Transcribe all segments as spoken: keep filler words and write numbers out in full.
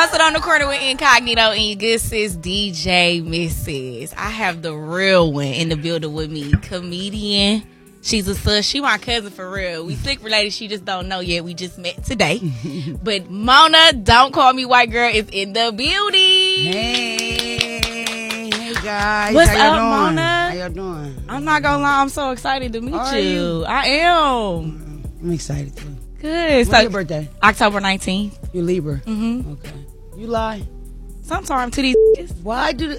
Posted on the corner with Incognito and your good sis D J Missus I have the real one in the building with me, comedian. She's a sus. She my cousin for real. We sick related. She just don't know yet. We just met today. But Mona, don't call me white girl, is in the building. Hey, hey guys. What's How y'all up, doing? Mona? How y'all doing? I'm not gonna lie. I'm so excited to meet Are you. you? I am. I'm excited too. Good. When's So, your birthday? October nineteenth. You're Libra. Mm-hmm. Okay. You lie. Sometime to these. Why do this?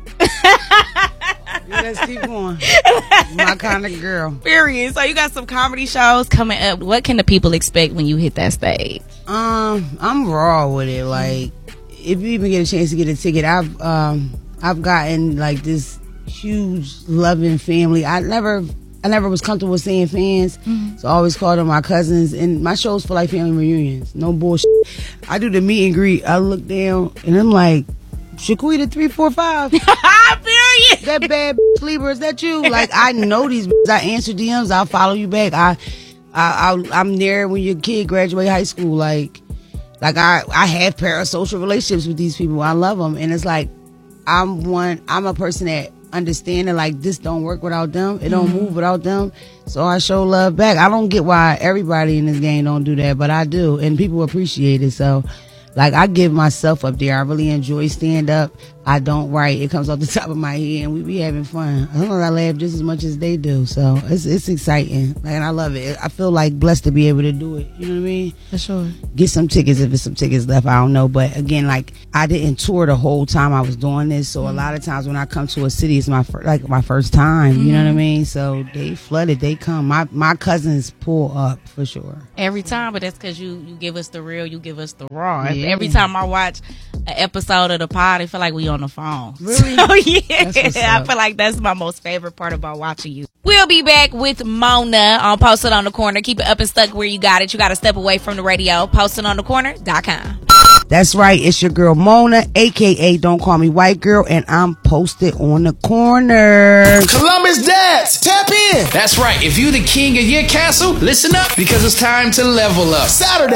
Yeah, let's keep going. My kind of girl. Period. So you got some comedy shows coming up. What can the people expect when you hit that stage? Um, I'm raw with it. Like, if you even get a chance to get a ticket, I've um, I've gotten like this huge loving family. I never, I never was comfortable with saying fans, mm-hmm. so I always called them my cousins. And my shows for like family reunions. No bullshit. I do the meet and greet. I look down and I'm like, Shaquita three four five. Period. That bad bitch Libra, is that you? Like, I know these bitches. I answer D Ms. I'll follow you back. I, I, I I'm there when your kid graduate high school. Like, like I, I have parasocial relationships with these people. I love them, and it's like, I'm one. I'm a person that understand that like this don't work without them. It don't mm-hmm. move without them. So I show love back. I don't get why everybody in this game don't do that, but I do, and people appreciate it. So. Like, I give myself up there. I really enjoy stand up. I don't write. It comes off the top of my head, and we be having fun. I don't know, I laugh just as much as they do. So it's it's exciting. Like, and I love it. I feel like blessed to be able to do it. You know what I mean? For sure. Get some tickets if there's some tickets left. I don't know. But again, like, I didn't tour the whole time I was doing this. So mm-hmm. a lot of times when I come to a city, it's my fir- like my first time. Mm-hmm. You know what I mean? So they flooded. They come. My my cousins pull up for sure. Every time, but that's because you, you give us the real, you give us the raw. Yeah. Every time I watch an episode of the pod, I feel like we on the phone. Really? So, yeah, I feel like that's my most favorite part about watching you. We'll be back with Mona on Posted on the Corner. Keep it up and stuck where you got it. You got to step away from the radio. posted on the corner dot com. That's right. It's your girl Mona, a k a. Don't Call Me White Girl, and I'm posted on the corner. Columbus Dads, tap in. That's right. If you the king of your castle, listen up because it's time to level up. Saturday.